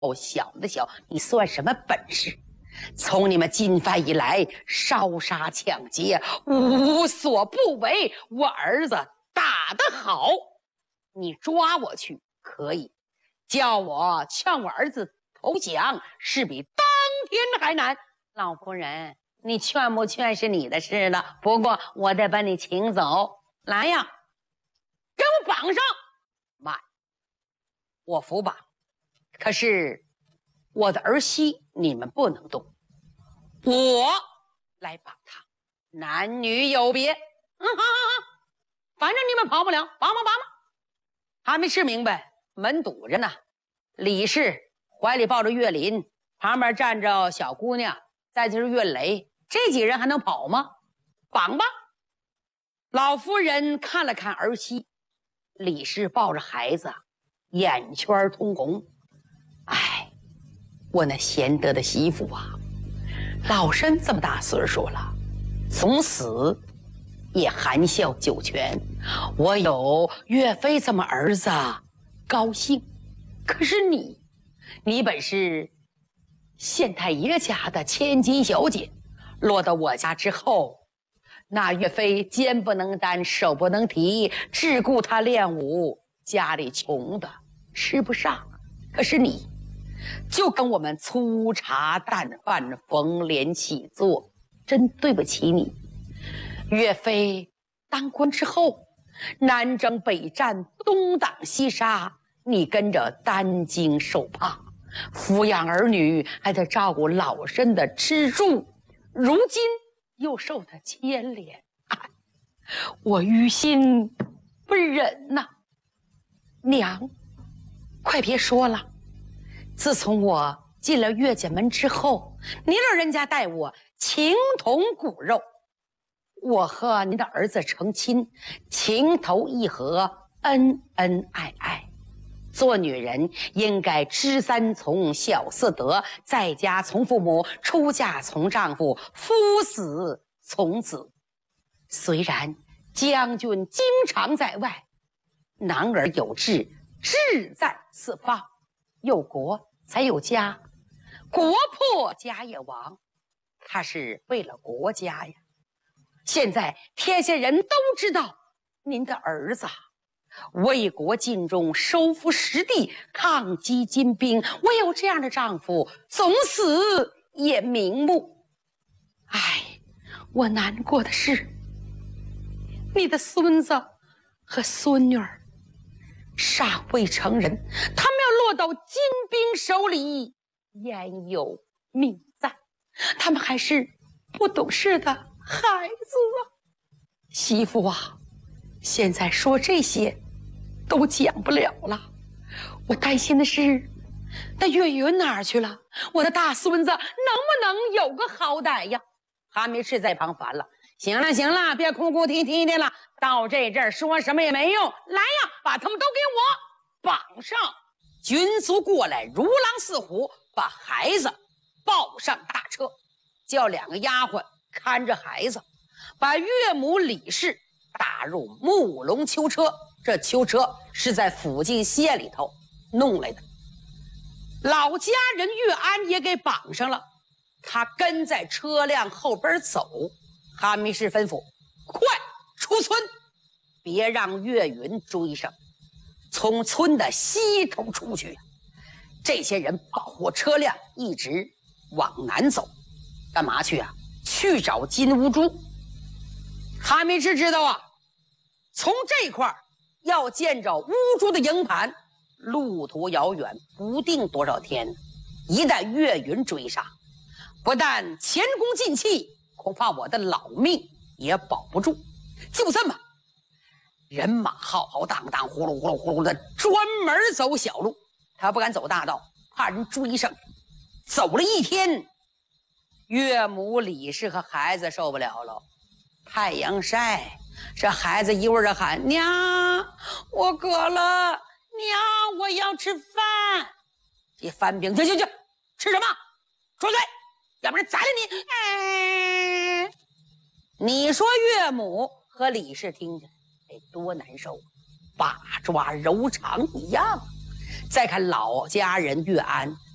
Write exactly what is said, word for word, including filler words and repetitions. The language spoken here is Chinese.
哦，小的小，你算什么本事？从你们进犯以来，烧杀抢劫无所不为，我儿子打得好，你抓我去可以，叫我劝我儿子投降，是比当天还难。老夫人，你劝不劝是你的事了，不过我得把你请走。来呀，给我绑上！慢，我扶绑，可是我的儿媳你们不能动，我来绑他，男女有别。嗯，好好好，反正你们跑不了，绑吧绑吧。还没吃明白，门堵着呢。李氏怀里抱着岳林，旁边站着小姑娘，再就是岳雷，这几人还能跑吗？绑吧。老夫人看了看儿媳，李氏抱着孩子，眼圈通红。哎，我那贤德的媳妇啊，老身这么大岁数了，从死也含笑九泉。我有岳飞这么儿子，高兴。可是你，你本是县太爷家的千金小姐，落到我家之后，那岳飞肩不能担，手不能提，只顾他练武，家里穷的吃不上。可是你就跟我们粗茶淡饭，逢连起坐，真对不起你。岳飞当官之后，南征北战，东挡西杀，你跟着担惊受怕，抚养儿女，还得照顾老身的吃住，如今又受他牵连，哎，我于心不忍呐。娘，快别说了，自从我进了岳家门之后，您老人家待我情同骨肉，我和您的儿子成亲，情投意合，恩恩爱爱。做女人应该知三从，小四德，在家从父母，出嫁从丈夫，夫死从子。虽然将军经常在外，男儿有志，志在四方，有国才有家，国破家也亡，他是为了国家呀。现在天下人都知道您的儿子为国尽忠，收复失地，抗击金兵，我有这样的丈夫，总死也瞑目。哎，我难过的是你的孙子和孙女儿尚未成人，他们要落到金兵手里，焉有命在？他们还是不懂事的孩子啊。媳妇啊，现在说这些都讲不了了。我担心的是那岳云哪儿去了？我的大孙子能不能有个好歹呀？哈密士在旁烦了，行了行了，别哭哭啼啼的了，到这阵儿说什么也没用。来呀，把他们都给我绑上。军卒过来如狼似虎，把孩子抱上大车，叫两个丫鬟看着孩子，把岳母李氏打入木龙囚车。这囚车是在附近县里头弄来的。老家人岳安也给绑上了，他跟在车辆后边走。哈密士吩咐，快出村，别让岳云追上，从村的西头出去。这些人保护车辆一直往南走，干嘛去啊？去找金乌珠。哈密士知道啊，从这块儿要见着乌珠的营盘，路途遥远，不定多少天。一旦岳云追上，不但前功尽弃，恐怕我的老命也保不住。就这么人马浩浩荡荡，呼噜呼噜呼噜的，专门走小路，他不敢走大道，怕人追上。走了一天，岳母李氏和孩子受不了了，太阳晒，这孩子一味的喊，娘我渴了，娘我要吃饭。这番兵，去去去，吃什么？说嘴，要不然宰了你。哎，你说岳母和李氏听着得多难受，把抓揉肠一样。再看老家人岳安，